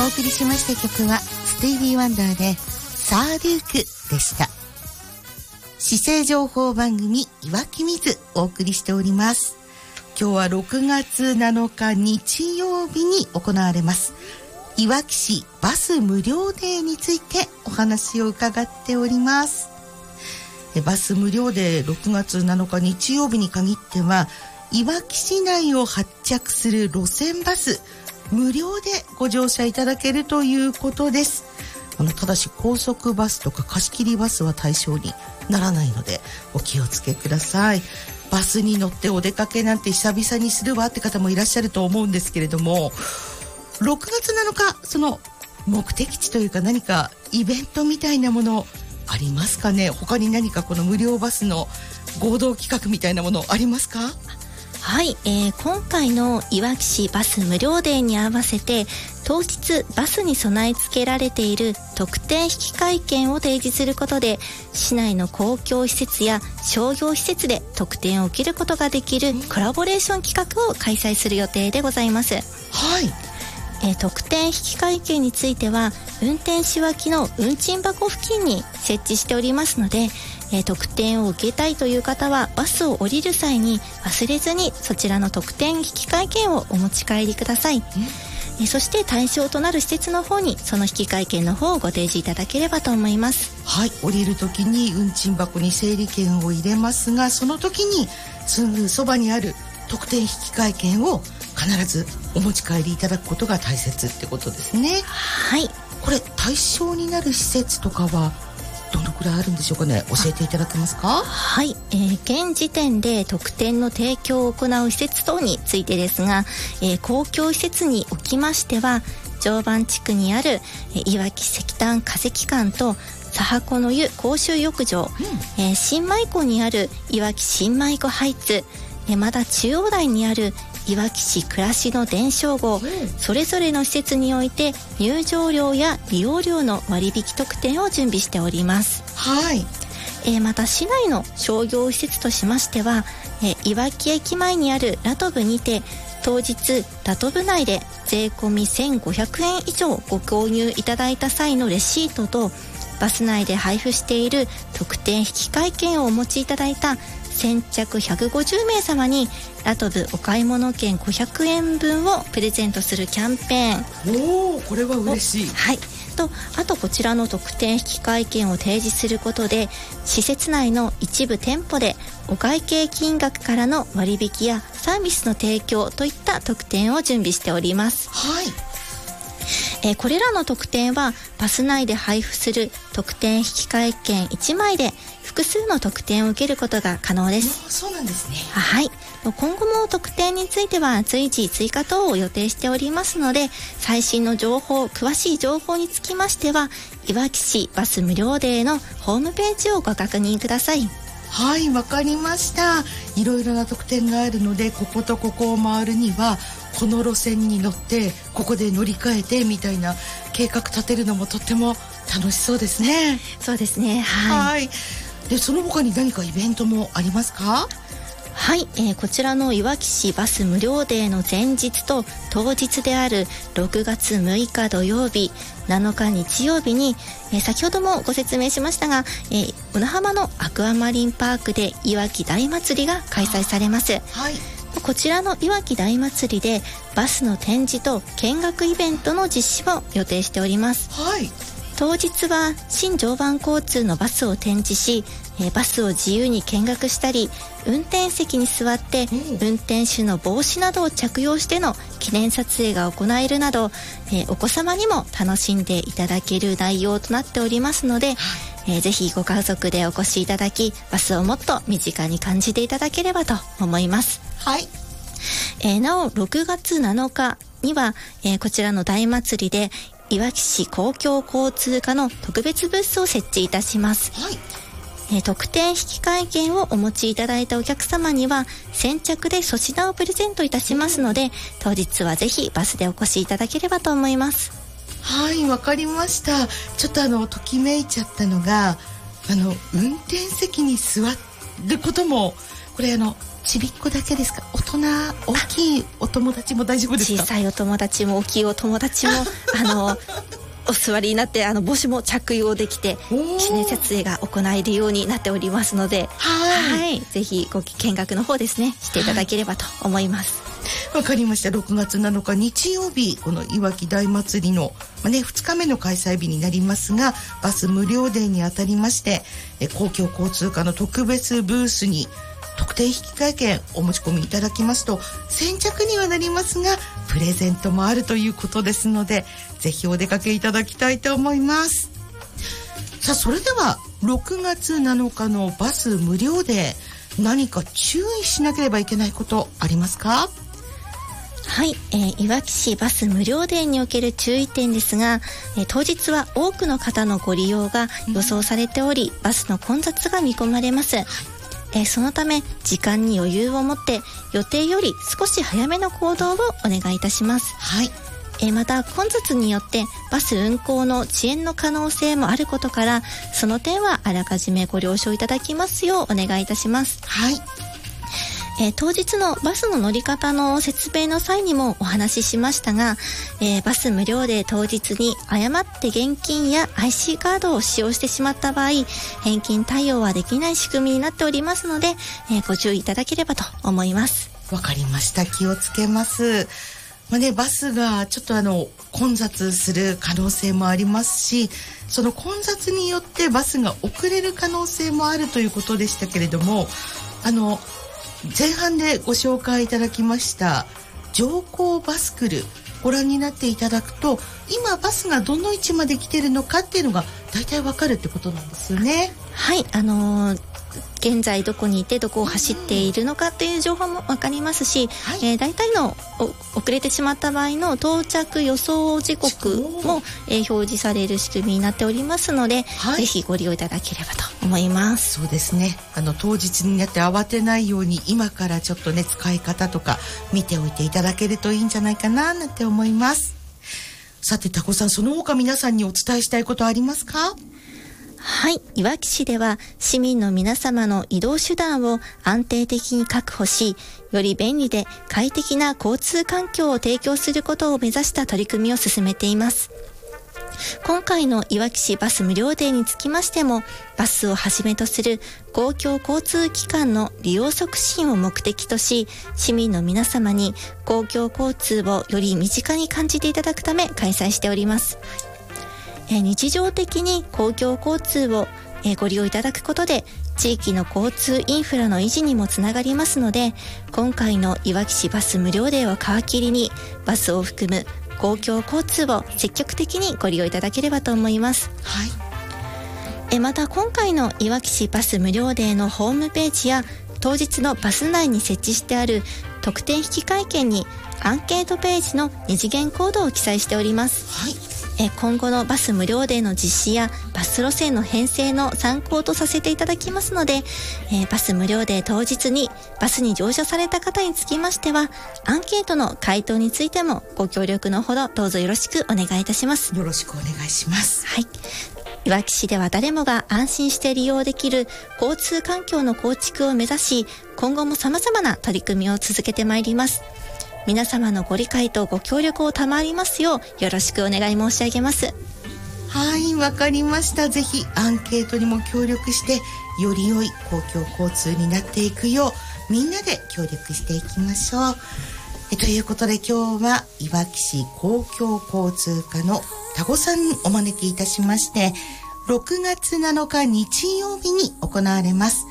お送りしました曲はスティービー・ワンダーでサーデュークでした。市政情報番組いわきみずお送りしております。今日は6月7日日曜日に行われますいわき市バス無料デーについてお話を伺っております。バス無料デー6月7日日曜日に限ってはいわき市内を発着する路線バス無料でご乗車いただけるということです。ただし高速バスとか貸し切りバスは対象にならないのでお気をつけください。バスに乗ってお出かけなんて久々にするわって方もいらっしゃると思うんですけれども、6月7日その目的地というか何かイベントみたいなものありますかね。他に何かこの無料バスの合同企画みたいなものありますか？ はい、今回のいわき市バス無料デーに合わせて当日バスに備え付けられている特典引換券を提示することで市内の公共施設や商業施設で特典を受けることができるコラボレーション企画を開催する予定でございます。 はい、 特典引換券については運転手脇の運賃箱付近に設置しておりますので、特典を受けたいという方はバスを降りる際に忘れずにそちらの特典引換券をお持ち帰りください。そして対象となる施設の方にその引換券の方をご提示いただければと思います。 はい、降りる時に運賃箱に整理券を入れますが、その時にすぐそばにある特典引換券を必ずお持ち帰りいただくことが大切ってことですね。 はい、 これ対象になる施設とかはどのくらいあるんでしょうかね。教えていただけますか？ はい、現時点で特典の提供を行う施設等についてですが、公共施設におきましては常磐地区にある、いわき石炭化石館と佐波湖の湯公衆浴場、新米湖にあるいわき新米湖ハイツ、また中央台にあるいわき市暮らしの伝承号、それぞれの施設において入場料や利用料の割引特典を準備しております。 はい、 また市内の商業施設としましては、いわき駅前にあるラトブにて当日ラトブ内で税込み1500円以上ご購入いただいた際のレシートとバス内で配布している特典引換券をお持ちいただいた先着150名様にラトブお買い物券500円分をプレゼントするキャンペーン。これは嬉しい。 はい、あとこちらの特典引換券を提示することで施設内の一部店舗でお会計金額からの割引やサービスの提供といった特典を準備しております。 はい、 これらの特典はバス内で配布する特典引換券1枚で複数の特典を受けることが可能です。 そうなんですね。 はい、今後も特典については随時追加等を予定しておりますので最新の情報、詳しい情報につきましてはいわき市バス無料デーのホームページをご確認ください。 はい、わかりました。いろいろな特典があるのでこことここを回るにはこの路線に乗ってここで乗り換えてみたいな計画立てるのもとっても楽しそうですね。 そうですね。はい、 でその他に何かイベントもありますか？ はい、こちらのいわき市バス無料デーの前日と当日である6月6日土曜日7日日曜日に、先ほどもご説明しましたが、小名浜のアクアマリンパークでいわき大祭りが開催されます。 はい、 こちらのいわき大祭りでバスの展示と見学イベントの実施を予定しております。 はい、 当日は新常磐交通のバスを展示し、バスを自由に見学したり運転席に座って運転手の帽子などを着用しての記念撮影が行えるなど、お子様にも楽しんでいただける内容となっておりますので、ぜひご家族でお越しいただきバスをもっと身近に感じていただければと思います。 はい、 なお6月7日には、こちらの大祭りでいわき市公共交通課の特別ブースを設置いたします。 はい、 特典引換券をお持ちいただいたお客様には先着で粗品をプレゼントいたしますので、当日はぜひバスでお越しいただければと思います。 はい、わかりました。ちょっとときめいちゃったのが運転席に座ることもこれちびっこだけですか？大人、大きいお友達も大丈夫ですか？ 小さいお友達も大きいお友達もお座りになって帽子も着用できて記念撮影が行えるようになっておりますので、はい、ぜひご見学の方ですねしていただければと思います。 わかりました。6月7日日曜日、このいわき大祭りの、2日目の開催日になりますが、バス無料デーにあたりまして公共交通課の特別ブースに特典引換券お持ち込みいただきますと先着にはなりますがプレゼントもあるということですので、ぜひお出かけいただきたいと思います。さあ、それでは6月7日のバス無料で何か注意しなければいけないことありますか？ はい、いわき市バス無料デーにおける注意点ですが、当日は多くの方のご利用が予想されており、バスの混雑が見込まれます。そのため時間に余裕を持って予定より少し早めの行動をお願いいたします。 はい。 また混雑によってバス運行の遅延の可能性もあることから、その点はあらかじめご了承いただきますようお願いいたします。 はい。 当日のバスの乗り方の説明の際にもお話ししましたが、バス無料で当日に誤って現金や IC カードを使用してしまった場合、返金対応はできない仕組みになっておりますので、ご注意いただければと思います。 わかりました。気をつけます。バスがちょっと混雑する可能性もありますし、その混雑によってバスが遅れる可能性もあるということでしたけれども、前半でご紹介いただきました乗降バスクルご覧になっていただくと、今バスがどの位置まで来てるのかっていうのが大体わかるってことなんですよね。 はい、現在どこにいてどこを走っているのかという情報も分かりますし、はい、大体の遅れてしまった場合の到着予想時刻も、表示される仕組みになっておりますので、はい、ぜひご利用いただければと思います。 そうですね、当日になって慌てないように今からちょっとね使い方とか見ておいていただけるといいんじゃないかななんて思います。さてタコさん、その他皆さんにお伝えしたいことありますか？ はい、いわき市では市民の皆様の移動手段を安定的に確保し、より便利で快適な交通環境を提供することを目指した取り組みを進めています。今回のいわき市バス無料デーにつきましても、バスをはじめとする公共交通機関の利用促進を目的とし、市民の皆様に公共交通をより身近に感じていただくため開催しております。日常的に公共交通をご利用いただくことで地域の交通インフラの維持にもつながりますので、今回のいわき市バス無料デーを皮切りにバスを含む公共交通を積極的にご利用いただければと思います。 はい。 また今回のいわき市バス無料デーのホームページや当日のバス内に設置してある特典引換券にアンケートページの二次元コードを記載しております。 はい。 今後のバス無料デーの実施やバス路線の編成の参考とさせていただきますので、バス無料デー当日にバスに乗車された方につきましては、アンケートの回答についてもご協力のほどどうぞよろしくお願いいたします。 よろしくお願いします。 はい。いわき市では誰もが安心して利用できる交通環境の構築を目指し、今後も様々な取り組みを続けてまいります。皆様のご理解とご協力を賜りますようよろしくお願い申し上げます。 はい、わかりました。ぜひアンケートにも協力してより良い公共交通になっていくようみんなで協力していきましょう。ということで今日はいわき市公共交通課の田子さんにお招きいたしまして、6月7日日曜日に行われます